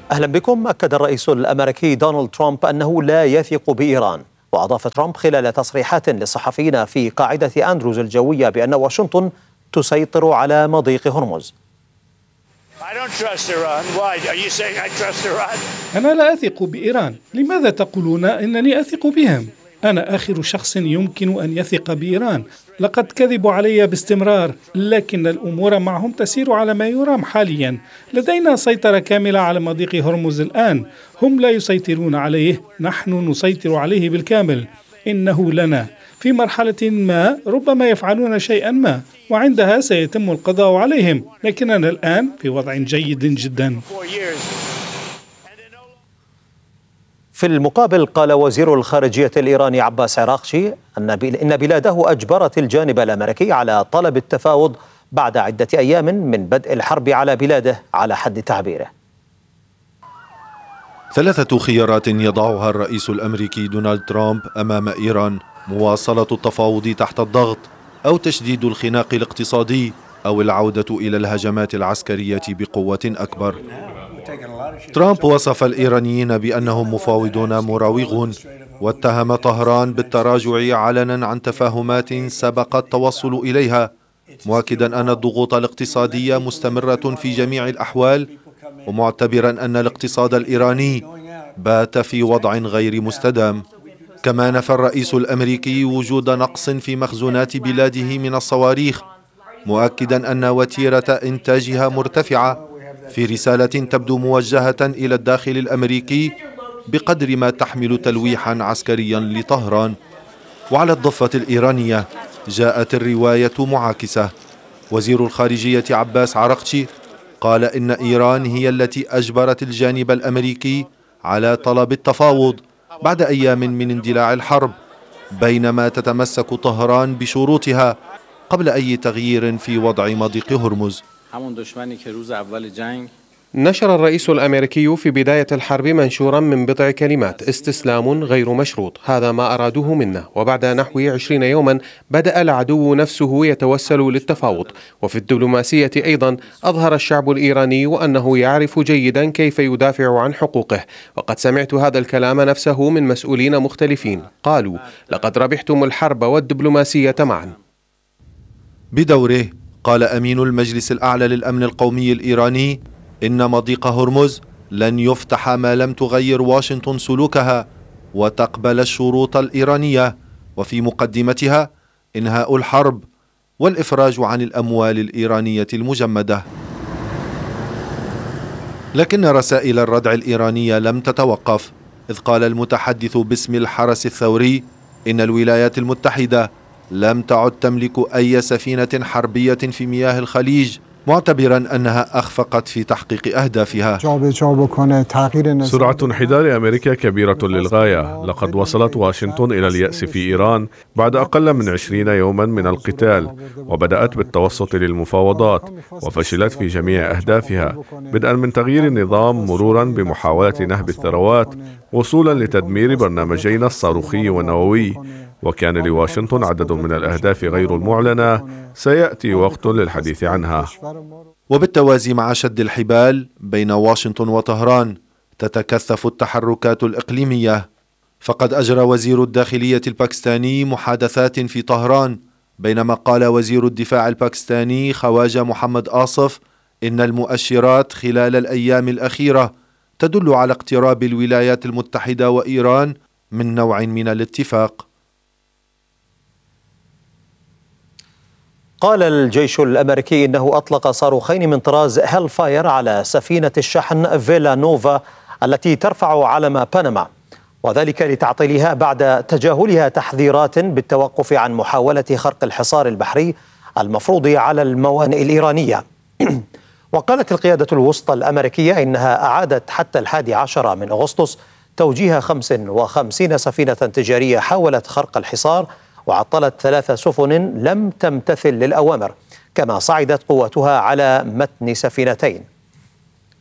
أهلا بكم. أكد الرئيس الأمريكي دونالد ترامب أنه لا يثق بإيران، وأضاف ترامب خلال تصريحات للصحفيين في قاعدة أندروز الجوية بأن واشنطن تسيطر على مضيق هرمز. أنا لا أثق بإيران. لماذا تقولون إنني أثق بهم؟ أنا آخر شخص يمكن أن يثق بإيران. لقد كذبوا علي باستمرار، لكن الأمور معهم تسير على ما يرام حاليا. لدينا سيطرة كاملة على مضيق هرمز الآن. هم لا يسيطرون عليه، نحن نسيطر عليه بالكامل. إنه لنا. في مرحلة ما ربما يفعلون شيئا ما، وعندها سيتم القضاء عليهم، لكننا الآن في وضع جيد جدا. في المقابل قال وزير الخارجية الإيراني عباس عراقچي إن بلاده أجبرت الجانب الأمريكي على طلب التفاوض بعد عدة أيام من بدء الحرب على بلاده على حد تعبيره. 3 خيارات يضعها الرئيس الأمريكي دونالد ترامب أمام إيران: مواصلة التفاوض تحت الضغط، أو تشديد الخناق الاقتصادي، أو العودة إلى الهجمات العسكرية بقوة أكبر. ترامب وصف الإيرانيين بأنهم مفاوضون مراوغون، واتهم طهران بالتراجع علنا عن تفاهمات سبق التوصل إليها، مؤكدا أن الضغوط الاقتصادية مستمرة في جميع الأحوال، ومعتبرا أن الاقتصاد الإيراني بات في وضع غير مستدام. كما نفى الرئيس الأمريكي وجود نقص في مخزونات بلاده من الصواريخ، مؤكدا أن وتيرة إنتاجها مرتفعة، في رسالة تبدو موجهة إلى الداخل الأمريكي بقدر ما تحمل تلويحا عسكريا لطهران. وعلى الضفة الإيرانية جاءت الرواية معاكسة. وزير الخارجية عباس عراقچي قال إن إيران هي التي أجبرت الجانب الأمريكي على طلب التفاوض بعد أيام من اندلاع الحرب، بينما تتمسك طهران بشروطها قبل أي تغيير في وضع مضيق هرمز. نشر الرئيس الأمريكي في بداية الحرب منشورا من بضع كلمات: استسلام غير مشروط. هذا ما أرادوه منا. وبعد نحو 20 يوما بدأ العدو نفسه يتوسل للتفاوض. وفي الدبلوماسية أيضا أظهر الشعب الإيراني أنه يعرف جيدا كيف يدافع عن حقوقه. وقد سمعت هذا الكلام نفسه من مسؤولين مختلفين قالوا: لقد ربحتم الحرب والدبلوماسية معا. بدوره قال أمين المجلس الأعلى للأمن القومي الإيراني إن مضيق هرمز لن يفتح ما لم تغير واشنطن سلوكها وتقبل الشروط الإيرانية، وفي مقدمتها إنهاء الحرب والإفراج عن الأموال الإيرانية المجمدة. لكن رسائل الردع الإيرانية لم تتوقف، إذ قال المتحدث باسم الحرس الثوري إن الولايات المتحدة لم تعد تملك أي سفينة حربية في مياه الخليج، معتبرا أنها أخفقت في تحقيق أهدافها. سرعة انحدار أمريكا كبيرة للغاية. لقد وصلت واشنطن إلى اليأس في إيران بعد أقل من 20 يوما من القتال، وبدأت بالتوسط للمفاوضات وفشلت في جميع أهدافها، بدءا من تغيير النظام مرورا بمحاولة نهب الثروات وصولا لتدمير برنامجينا الصاروخي والنووي. وكان لواشنطن عدد من الأهداف غير المعلنة سيأتي وقت للحديث عنها. وبالتوازي مع شد الحبال بين واشنطن وطهران تتكثف التحركات الإقليمية. فقد أجرى وزير الداخلية الباكستاني محادثات في طهران، بينما قال وزير الدفاع الباكستاني خواجة محمد آصف إن المؤشرات خلال الأيام الأخيرة تدل على اقتراب الولايات المتحدة وإيران من نوع من الاتفاق. قال الجيش الأمريكي إنه أطلق صاروخين من طراز هيل فاير على سفينة الشحن فيلا نوفا التي ترفع علم بنما، وذلك لتعطيلها بعد تجاهلها تحذيرات بالتوقف عن محاولة خرق الحصار البحري المفروض على الموانئ الإيرانية. وقالت القيادة الوسطى الأمريكية إنها أعادت حتى 11 من أغسطس توجيه 55 سفينة تجارية حاولت خرق الحصار، وعطلت 3 سفن لم تمتثل للأوامر، كما صعدت قوتها على متن سفينتين.